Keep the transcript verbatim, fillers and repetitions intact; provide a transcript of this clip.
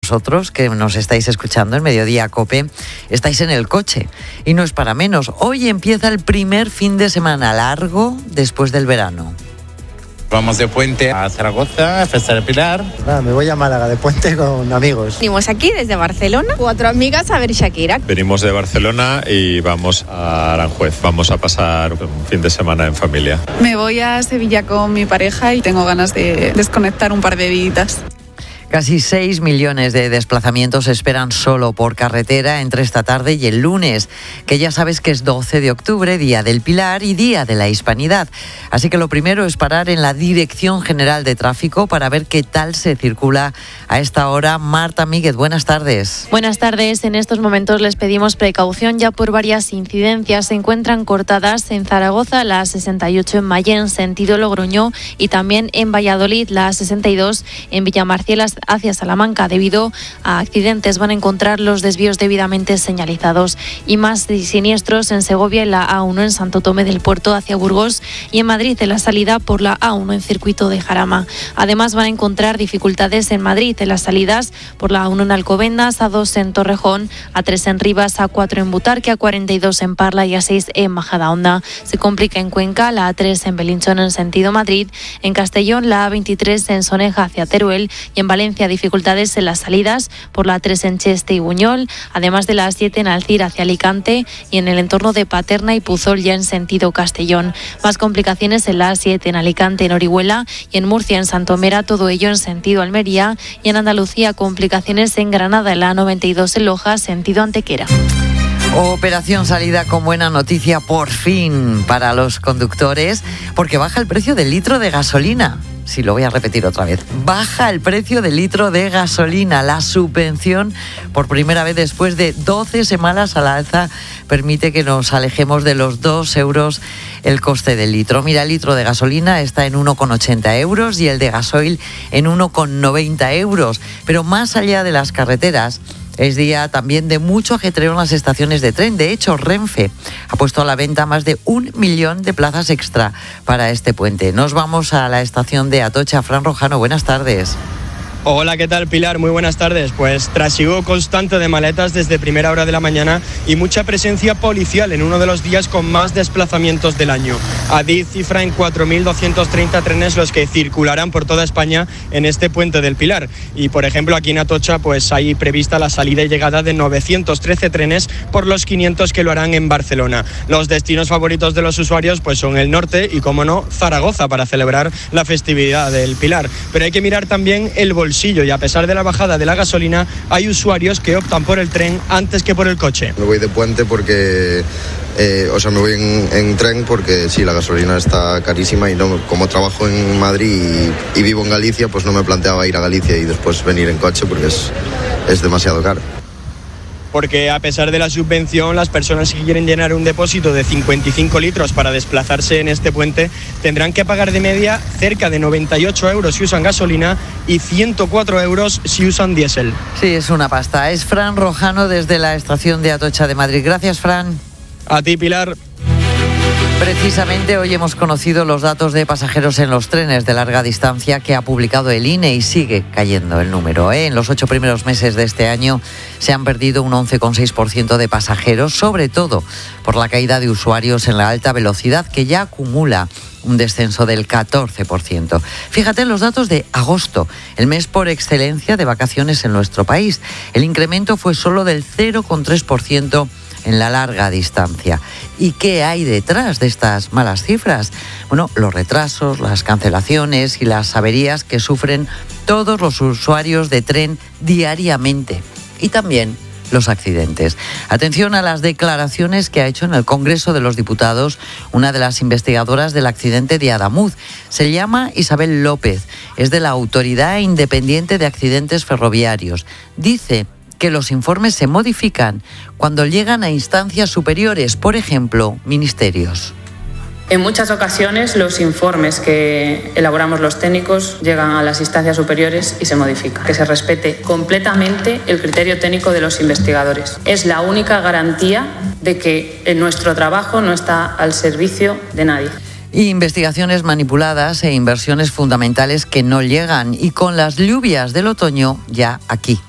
vosotros que nos estáis escuchando en Mediodía COPE, estáis en el coche. Y no es para menos. Hoy empieza el primer fin de semana largo después del verano. Vamos de puente a Zaragoza, a Fiesta del Pilar. Ah, me voy a Málaga de puente con amigos. Venimos aquí desde Barcelona, cuatro amigas a ver Shakira. Venimos de Barcelona y vamos a Aranjuez. Vamos a pasar un fin de semana en familia. Me voy a Sevilla con mi pareja y tengo ganas de desconectar un par de días. Casi seis millones de desplazamientos se esperan solo por carretera entre esta tarde y el lunes, que ya sabes que es doce de octubre, Día del Pilar y Día de la Hispanidad. Así que lo primero es parar en la Dirección General de Tráfico para ver qué tal se circula a esta hora. Marta Míguez, buenas tardes. Buenas tardes. En estos momentos les pedimos precaución ya por varias incidencias. Se encuentran cortadas en Zaragoza la sesenta y ocho en Mayén, sentido Logroño, y también en Valladolid la sesenta y dos en Villamarciela hacia Salamanca. Debido a accidentes van a encontrar los desvíos debidamente señalizados. Y más siniestros en Segovia en la A uno en Santo Tomé del Puerto hacia Burgos y en Madrid en la salida por la A uno en circuito de Jarama. Además van a encontrar dificultades en Madrid en las salidas por la A uno en Alcobendas, A dos en Torrejón, A tres en Rivas, A cuatro en Butarque, A cuarenta y dos en Parla y A seis en Majadahonda. Se complica en Cuenca la A tres en Belinchón en sentido Madrid, en Castellón la A veintitrés en Soneja hacia Teruel y en Valencia dificultades en las salidas por la A tres en Cheste y Buñol, además de la A siete en Alcira hacia Alicante y en el entorno de Paterna y Puzol ya en sentido Castellón. Más complicaciones en la A siete en Alicante, en Orihuela y en Murcia, en Santomera, todo ello en sentido Almería, y en Andalucía complicaciones en Granada, en la A noventa y dos en Loja, sentido Antequera. Operación salida con buena noticia por fin para los conductores, porque baja el precio del litro de gasolina. Sí, lo voy a repetir otra vez. Baja el precio del litro de gasolina. La subvención, por primera vez después de doce semanas a la alza, permite que nos alejemos de los dos euros el coste del litro. Mira, el litro de gasolina está en uno coma ochenta euros y el de gasoil en uno coma noventa euros. Pero más allá de las carreteras, es día también de mucho ajetreo en las estaciones de tren. De hecho, Renfe ha puesto a la venta más de un millón de plazas extra para este puente. Nos vamos a la estación de Atocha. Fran Rojano, buenas tardes. Hola, ¿qué tal, Pilar? Muy buenas tardes. Pues trasiego constante de maletas desde primera hora de la mañana y mucha presencia policial en uno de los días con más desplazamientos del año. Adif cifra en cuatro mil doscientos treinta trenes los que circularán por toda España en este puente del Pilar. Y, por ejemplo, aquí en Atocha pues hay prevista la salida y llegada de novecientos trece trenes por los quinientos que lo harán en Barcelona. Los destinos favoritos de los usuarios pues son el norte y, como no, Zaragoza para celebrar la festividad del Pilar. Pero hay que mirar también el bolsillo. Y a pesar de la bajada de la gasolina, hay usuarios que optan por el tren antes que por el coche. Me voy de puente porque, eh, o sea, me voy en, en tren porque sí, la gasolina está carísima y no, como trabajo en Madrid y, y vivo en Galicia, pues no me planteaba ir a Galicia y después venir en coche porque es, es demasiado caro. Porque a pesar de la subvención, las personas que quieren llenar un depósito de cincuenta y cinco litros para desplazarse en este puente tendrán que pagar de media cerca de noventa y ocho euros si usan gasolina y ciento cuatro euros si usan diésel. Sí, es una pasta. Es Fran Rojano desde la estación de Atocha de Madrid. Gracias, Fran. A ti, Pilar. Precisamente hoy hemos conocido los datos de pasajeros en los trenes de larga distancia que ha publicado el I N E y sigue cayendo el número, ¿eh? En los ocho primeros meses de este año se han perdido un once coma seis por ciento de pasajeros, sobre todo por la caída de usuarios en la alta velocidad, que ya acumula un descenso del catorce por ciento. Fíjate en los datos de agosto, el mes por excelencia de vacaciones en nuestro país. El incremento fue solo del cero coma tres por ciento en la larga distancia. ¿Y qué hay detrás de estas malas cifras? Bueno, los retrasos, las cancelaciones y las averías que sufren todos los usuarios de tren diariamente. Y también los accidentes. Atención a las declaraciones que ha hecho en el Congreso de los Diputados una de las investigadoras del accidente de Adamuz. Se llama Isabel López, es de la Autoridad Independiente de Accidentes Ferroviarios. Dice que los informes se modifican cuando llegan a instancias superiores, por ejemplo, ministerios. En muchas ocasiones los informes que elaboramos los técnicos llegan a las instancias superiores y se modifican. Que se respete completamente el criterio técnico de los investigadores. Es la única garantía de que nuestro trabajo no está al servicio de nadie. Investigaciones manipuladas e inversiones fundamentales que no llegan, y con las lluvias del otoño ya aquí.